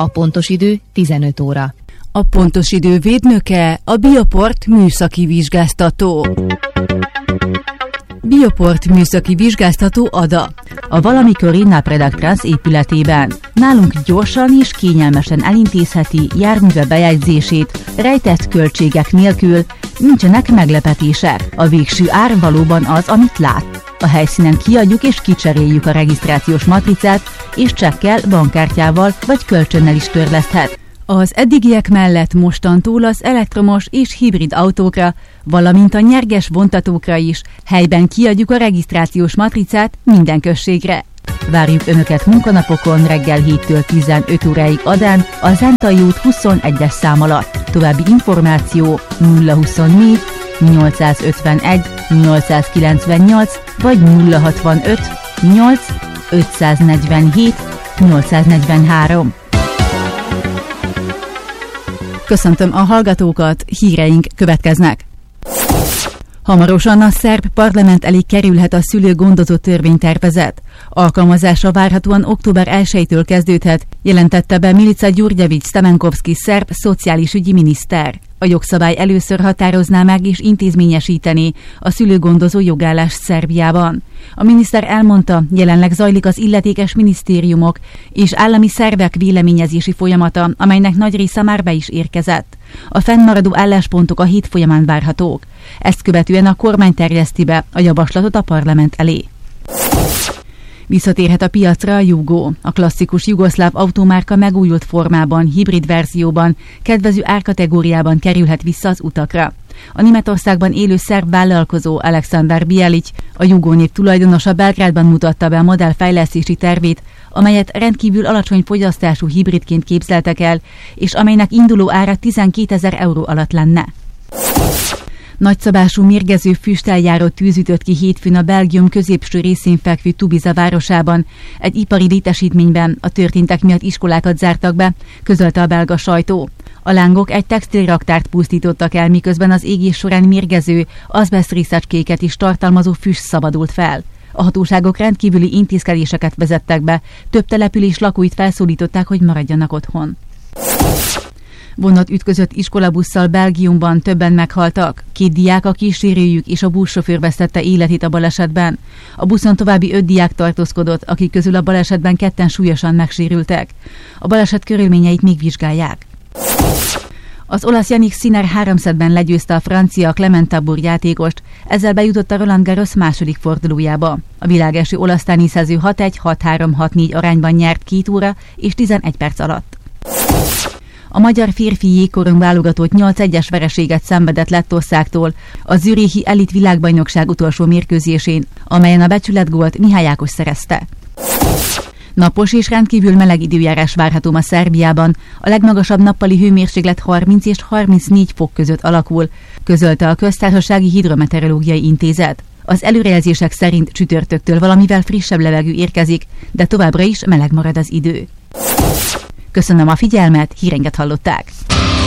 A pontos idő 15 óra. A pontos idő védnöke a Bioport műszaki vizsgáztató. Bioport műszaki vizsgáztató Ada. A valamikori Napredag Trans épületében. Nálunk gyorsan és kényelmesen elintézheti járműve bejegyzését, rejtett költségek nélkül, nincsenek meglepetések. A végső ár valóban az, amit lát. A helyszínen kiadjuk és kicseréljük a regisztrációs matricát, és csekkel, bankkártyával vagy kölcsönnel is törleszthet. Az eddigiek mellett mostantól az elektromos és hibrid autókra, valamint a nyerges vontatókra is helyben kiadjuk a regisztrációs matricát minden községre. Várjuk Önöket munkanapokon reggel 7-től 15 óráig Adán, a Zentai út 21-es szám alatt. További információ 024 851 898 vagy 065 8 547 843. Köszöntöm a hallgatókat, híreink következnek. Hamarosan a szerb parlament elé kerülhet a szülő-gondozó törvénytervezet. Alkalmazása várhatóan október 1-től kezdődhet, jelentette be Milica Gyurgyevics-Stemenkovszky szerb szociális ügyi miniszter. A jogszabály először határozná meg és intézményesíteni a szülő-gondozó jogállást Szerbiában. A miniszter elmondta, jelenleg zajlik az illetékes minisztériumok és állami szervek véleményezési folyamata, amelynek nagy része már be is érkezett. A fennmaradó álláspontok a hét folyamán várhatók. Ezt követően a kormány terjeszti be a javaslatot a parlament elé. Visszatérhet a piacra a Yugo. A klasszikus jugoszláv automárka megújult formában, hibrid verzióban, kedvező árkategóriában kerülhet vissza az utakra. A Németországban élő szerb vállalkozó Aleksandar Bijelic, a Yugo név tulajdonosa Belgrádban mutatta be a modellfejlesztési tervét, amelyet rendkívül alacsony fogyasztású hibridként képzeltek el, és amelynek induló ára 12 000 euró alatt lenne. Nagyszabású mérgező füsteljáró tűz ütött ki hétfőn a Belgium középső részén fekvő Tubiza városában. Egy ipari létesítményben a történtek miatt iskolákat zártak be, közölte a belga sajtó. A lángok egy textilraktárt pusztítottak el, miközben az égés során mérgező, azbesztrészecskéket is tartalmazó füst szabadult fel. A hatóságok rendkívüli intézkedéseket vezettek be, több település lakóit felszólították, hogy maradjanak otthon. Vonat ütközött iskolabusszal Belgiumban, többen meghaltak. 2 diák, a kísérőjük és a buszsofőr vesztette életét a balesetben. A buszon további 5 diák tartózkodott, akik közül a balesetben 2-en súlyosan megsérültek. A baleset körülményeit még vizsgálják. Az olasz Jannik Sinner 3 szettben legyőzte a francia Clement Tabor játékost, ezzel bejutott a Roland Garros második fordulójába. A világelső olasz teniszező 6-1, 6-3, 6-4 arányban nyert 2 óra és 11 perc alatt. A magyar férfi jégkorong válogatott 8-1-es vereséget szenvedett Lettországtól a zürichi elit világbajnokság utolsó mérkőzésén, amelyen a becsületgólt Mihály Ákos szerezte. Napos és rendkívül meleg időjárás várható ma Szerbiában, a legmagasabb nappali hőmérséklet 30 és 34 fok között alakul, közölte a Köztársasági Hidrometeorológiai Intézet. Az előrejelzések szerint csütörtöktől valamivel frissebb levegő érkezik, de továbbra is meleg marad az idő. Köszönöm a figyelmet, híreinket hallották!